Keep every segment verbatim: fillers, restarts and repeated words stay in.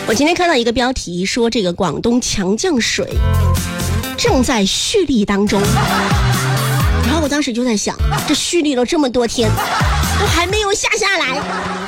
我今天看到一个标题说，这个广东强降水正在蓄力当中，然后我当时就在想，这蓄力了这么多天都还没有下下来。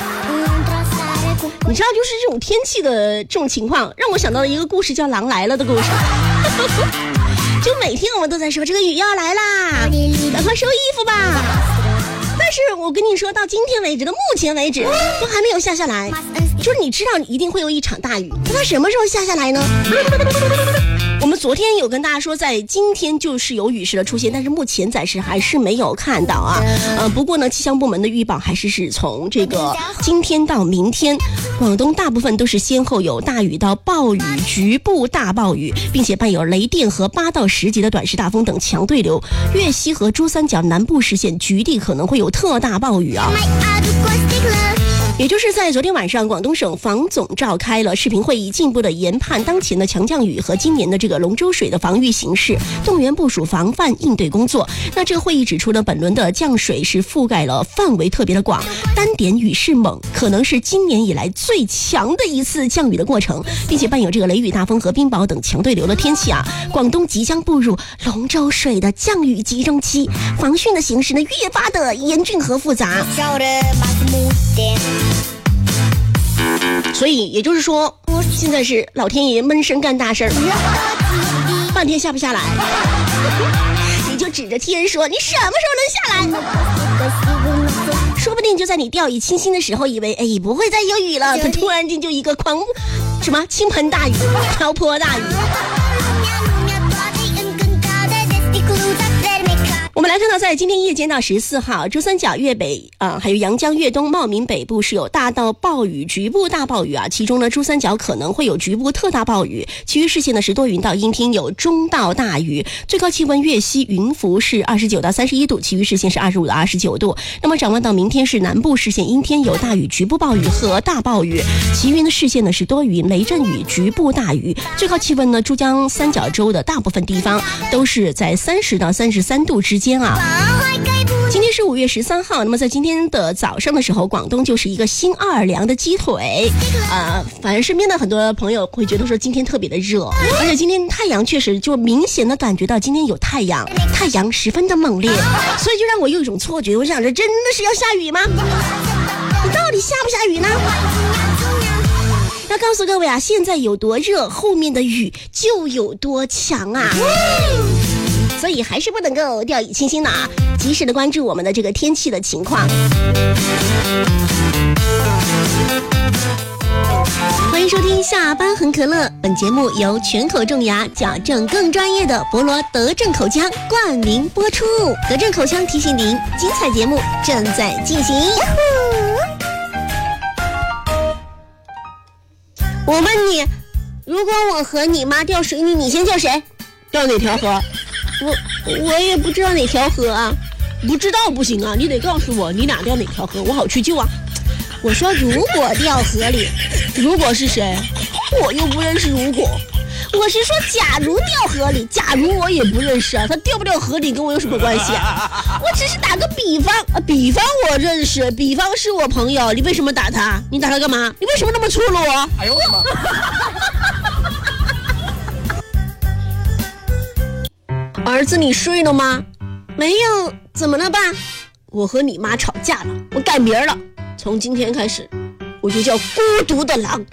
你知道，就是这种天气的这种情况让我想到了一个故事，叫《狼来了》的故事。就每天我们都在说这个雨要来啦，赶快收衣服吧。但是我跟你说，到今天为止，到目前为止都还没有下下来。就是你知道一定会有一场大雨，那它什么时候下下来呢？我们昨天有跟大家说，在今天就是有雨势的出现，但是目前暂时还是没有看到啊。呃，不过呢，气象部门的预报还是是从这个今天到明天，广东大部分都是先后有大雨到暴雨、局部大暴雨，并且伴有雷电和八到十级的短时大风等强对流。粤西和珠三角南部视线局地可能会有特大暴雨啊。也就是在昨天晚上，广东省防总召开了视频会议，进一步的研判当前的强降雨和今年的这个龙舟水的防御形势，动员部署防范应对工作。那这个会议指出呢，本轮的降水是覆盖了范围特别的广，单点雨势猛，可能是今年以来最强的一次降雨的过程，并且伴有这个雷雨大风和冰雹等强对流的天气啊。广东即将步入龙舟水的降雨集中期，防汛的形势呢越发的严峻和复杂。所以也就是说，现在是老天爷闷声干大事儿，半天下不下来，你就指着天说你什么时候能下来？说不定就在你掉以轻心的时候，以为哎不会再有雨了，突然间就一个狂什么倾盆大雨、瓢泼大雨。我们来看到，在今天夜间到十四号，珠三角、粤北啊、呃，还有阳江、粤东、茂名北部是有大到暴雨、局部大暴雨啊。其中呢，珠三角可能会有局部特大暴雨，其余视线呢是多云到阴天，有中到大雨。最高气温粤西云浮是二十九到三十一度，其余视线是二十五到二十九度。那么展望到明天是南部视线阴天，有大雨、局部暴雨和大暴雨，其余的视线呢是多云、雷阵雨、局部大雨。最高气温呢，珠江三角洲的大部分地方都是在三十到三十三度之间啊。今天是五月十三号，那么在今天的早上的时候，广东就是一个新奥尔良的鸡腿啊、呃。反正身边的很多朋友会觉得说今天特别的热，而且今天太阳确实就明显的感觉到今天有太阳，太阳十分的猛烈，所以就让我有一种错觉，我想着真的是要下雨吗？你到底下不下雨呢？要告诉各位啊，现在有多热，后面的雨就有多强啊。所以还是不能够掉以轻心的啊，及时的关注我们的这个天气的情况。欢迎收听下班很可乐，本节目由全口种牙矫正更专业的博罗德正口腔冠名播出。德正口腔提醒您，精彩节目正在进行。我问你，如果我和你妈掉水里，你先救谁？掉哪条河？我我也不知道哪条河啊。不知道不行啊，你得告诉我你俩掉哪条河，我好去救啊。我说如果掉河里，如果是谁？我又不认识如果。我是说假如掉河里，假如我也不认识啊，他掉不掉河里跟我有什么关系啊？我只是打个比方啊，比方我认识，比方是我朋友，你为什么打他？你打他干嘛？你为什么那么粗鲁啊？哎呦我的妈！儿子，你睡了吗？没有，怎么了爸？我和你妈吵架了，我改名了，从今天开始，我就叫孤独的狼。